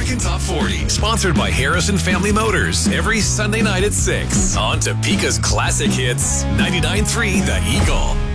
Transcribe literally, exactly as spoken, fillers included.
American Top forty, sponsored by Harrison Family Motors, every Sunday night at six on Topeka's Classic Hits, ninety-nine point three The Eagle.